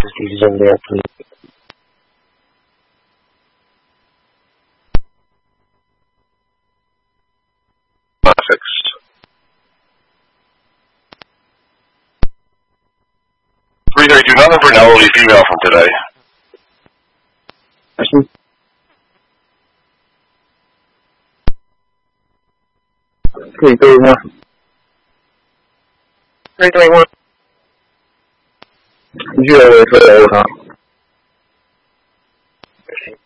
decision there, please. Fixed. 332, nothing for now. Will be female from today. Question? 331. 331. 越位是欧场。